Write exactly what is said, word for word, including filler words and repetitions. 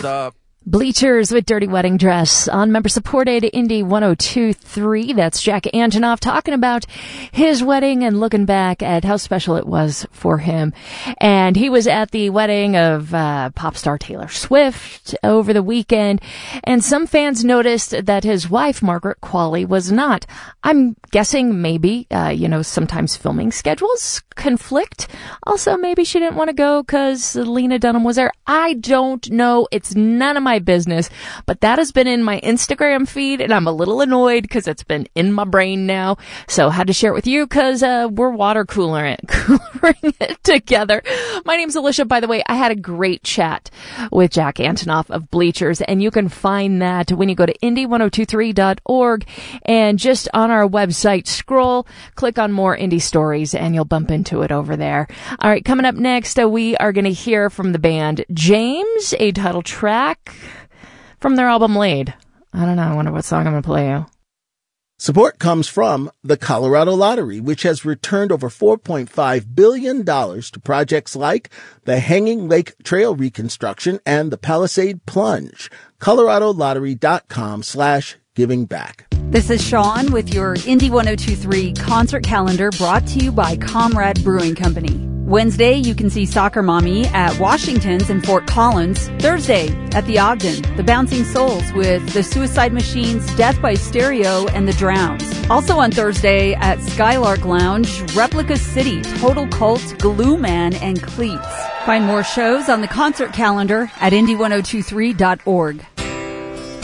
up? Bleachers with Dirty Wedding Dress on member-supported Indy one oh two point three. That's Jack Antonoff talking about his wedding and looking back at how special it was for him. And he was at the wedding of uh, pop star Taylor Swift over the weekend. And some fans noticed that his wife, Margaret Qualley, was not. I'm guessing maybe, uh, you know, sometimes filming schedules conflict. Also, maybe she didn't want to go because Lena Dunham was there. I don't know. It's none of my business, but that has been in my Instagram feed, and I'm a little annoyed because it's been in my brain now. So had to share it with you because uh, we're water cooler it, coolering it together. My name's Alicia, by the way. I had a great chat with Jack Antonoff of Bleachers, and you can find that when you go to indy ten twenty-three dot org, and just on our website, scroll, click on more indie stories, and you'll bump into it over there. All right, coming up next, uh, we are going to hear from the band James, a title track from their album Laid. I don't know. I wonder what song I'm going to play you. Support comes from the Colorado Lottery, which has returned over four point five billion dollars to projects like the Hanging Lake Trail reconstruction and the Palisade Plunge. colorado lottery dot com slash giving back. This is Sean with your Indy ten twenty-three concert calendar brought to you by Comrade Brewing Company. Wednesday, you can see Soccer Mommy at Washington's in Fort Collins. Thursday, at the Ogden, the Bouncing Souls with the Suicide Machines, Death by Stereo, and the Drowns. Also on Thursday, at Skylark Lounge, Replica City, Total Cult, Glue Man, and Cleats. Find more shows on the concert calendar at indy ten twenty-three dot org.